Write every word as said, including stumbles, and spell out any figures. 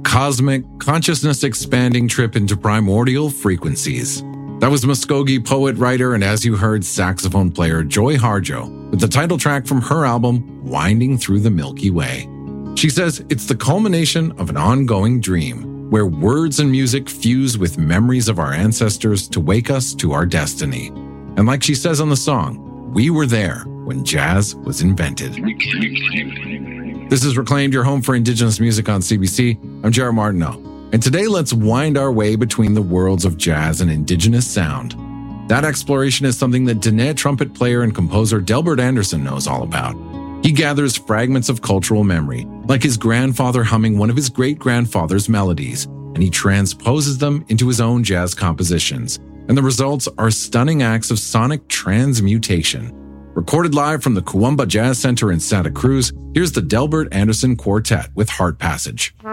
cosmic, consciousness-expanding trip into primordial frequencies. That was Muskogee poet, writer, and as you heard, saxophone player Joy Harjo with the title track from her album, Winding Through the Milky Way. She says it's the culmination of an ongoing dream, where words and music fuse with memories of our ancestors to wake us to our destiny. And like she says on the song, we were there when jazz was invented. This is Reclaimed, your home for Indigenous music on C B C. I'm Jared Martineau. And today, let's wind our way between the worlds of jazz and Indigenous sound. That exploration is something that Diné trumpet player and composer Delbert Anderson knows all about. He gathers fragments of cultural memory, like his grandfather humming one of his great-grandfather's melodies, and he transposes them into his own jazz compositions. And the results are stunning acts of sonic transmutation. Recorded live from the Kuumba Jazz Center in Santa Cruz, here's the Delbert Anderson Quartet with Heart Passage.